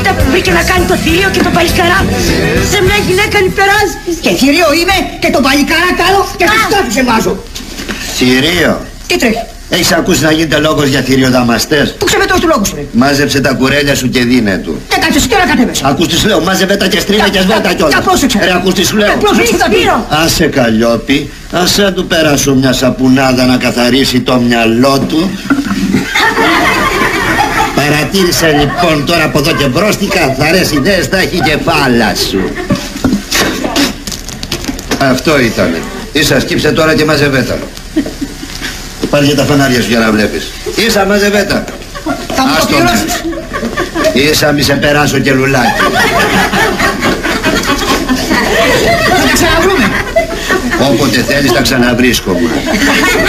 τίποτα που βρήκε να κάνει το θηρίο και το παλικαρά. Σε μια γυναίκα υπεράσπιση. Και θηρίο είμαι και το παλικαρά κάνω και το σκάφι σε βάζω. Θηρίο. Τι τρέχει? Έχεις ακούσει να γίνεται λόγος για θηριοδαμαστές? Πού ξεμετώ του λόγου σου, ρε? Μάζεψε τα κουρέλια σου και δίνε του. Και κάτσε σου, τι ώρα κατέβαισα? Ακούς τι σου λέω, μάζευε τα και στρίβε και σβέτα κιόλας. Για πρόσεξε. Ρε, ακούς τι σου λέω. Πρόσεξε τα πήρω. Άσε Καλλιόπη, ας του περάσω μια σαπουνάδα να καθαρίσει το μυαλό του. Παρατήρησε λοιπόν τώρα από εδώ και μπρος τι καθαρές ιδέες θα έχει η κεφάλα σου. Αυτό ήτανε. Ίσα σκύψε τώρα και μαζευέτα. Πάρε και τα φανάρια σου για να βλέπεις. Ίσα μαζευέτα. Θα μου το πληρώσεις. Ίσα μη σε περάσω και λουλάκι. Θα τα ξαναβρούμε. Όποτε θέλεις τα ξαναβρίσκομαι.